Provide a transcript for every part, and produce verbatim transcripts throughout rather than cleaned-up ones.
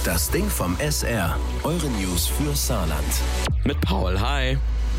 Das Ding vom S R. Eure News für Saarland. Mit Paul, hi.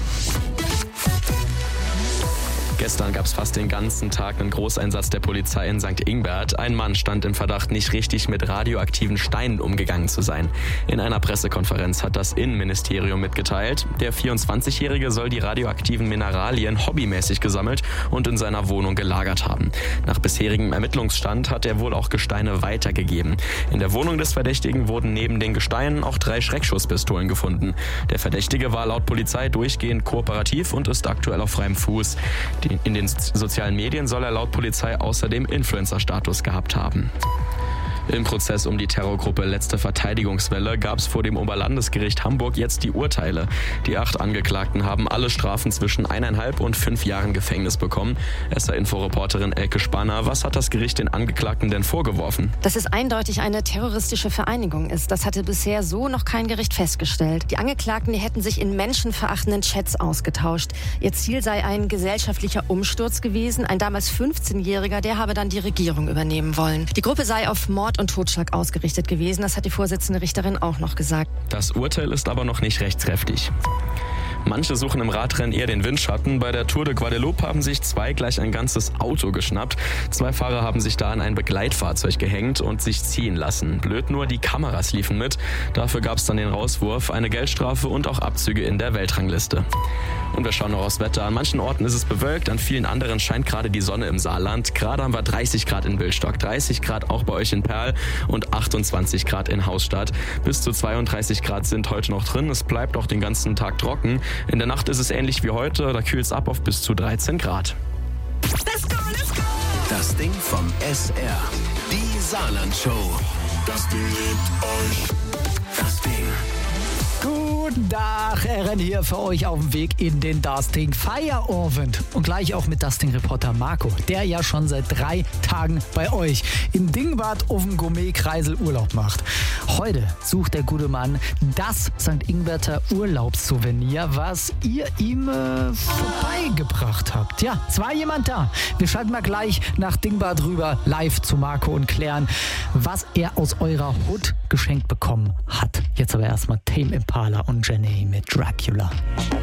Gestern gab es fast den ganzen Tag einen Großeinsatz der Polizei in Sankt Ingbert. Ein Mann stand im Verdacht, nicht richtig mit radioaktiven Steinen umgegangen zu sein. In einer Pressekonferenz hat das Innenministerium mitgeteilt, der vierundzwanzigjährige soll die radioaktiven Mineralien hobbymäßig gesammelt und in seiner Wohnung gelagert haben. Nach bisherigem Ermittlungsstand hat er wohl auch Gesteine weitergegeben. In der Wohnung des Verdächtigen wurden neben den Gesteinen auch drei Schreckschusspistolen gefunden. Der Verdächtige war laut Polizei durchgehend kooperativ und ist aktuell auf freiem Fuß. Die In den sozialen Medien soll er laut Polizei außerdem Influencer-Status gehabt haben. Im Prozess um die Terrorgruppe Letzte Verteidigungswelle gab es vor dem Oberlandesgericht Hamburg jetzt die Urteile. Die acht Angeklagten haben alle Strafen zwischen eineinhalb und fünf Jahren Gefängnis bekommen. S R-Info-Reporterin Elke Spanner, was hat das Gericht den Angeklagten denn vorgeworfen? Dass es eindeutig eine terroristische Vereinigung ist, das hatte bisher so noch kein Gericht festgestellt. Die Angeklagten, die hätten sich in menschenverachtenden Chats ausgetauscht. Ihr Ziel sei ein gesellschaftlicher Umsturz gewesen. Ein damals fünfzehnjähriger, der habe dann die Regierung übernehmen wollen. Die Gruppe sei auf Mord und Totschlag ausgerichtet gewesen. Das hat die Vorsitzende Richterin auch noch gesagt. Das Urteil ist aber noch nicht rechtskräftig. Manche suchen im Radrennen eher den Windschatten. Bei der Tour de Guadeloupe haben sich zwei gleich ein ganzes Auto geschnappt. Zwei Fahrer haben sich da an ein Begleitfahrzeug gehängt und sich ziehen lassen. Blöd nur, die Kameras liefen mit. Dafür gab es dann den Rauswurf, eine Geldstrafe und auch Abzüge in der Weltrangliste. Und wir schauen noch aufs Wetter. An manchen Orten ist es bewölkt, an vielen anderen scheint gerade die Sonne im Saarland. Gerade haben wir dreißig Grad in Wilstock, dreißig Grad auch bei euch in Perl und achtundzwanzig Grad in Hausstadt. Bis zu zweiunddreißig Grad sind heute noch drin. Es bleibt auch den ganzen Tag trocken. In der Nacht ist es ähnlich wie heute, da kühlt es ab auf bis zu dreizehn Grad. Let's go, let's go. Das Ding vom S R. Die Saarland-Show. Das Ding liebt euch. Das Ding. Guten Tag, Ehren hier für euch auf dem Weg in den Dusting Feierabend. Und gleich auch mit Dusting-Reporter Marco, der ja schon seit drei Tagen bei euch in Dingbad auf dem Gourmet-Kreisel Urlaub macht. Heute sucht der gute Mann das Sankt Ingberter Urlaubssouvenir, was ihr ihm äh, vorbeigebracht habt. Ja, es war jemand da. Wir schalten mal gleich nach Dingbad rüber, live zu Marco und klären, was er aus eurer Hut geschenkt bekommen hat. Jetzt aber erstmal Tame Impala und Jenny mit Dracula.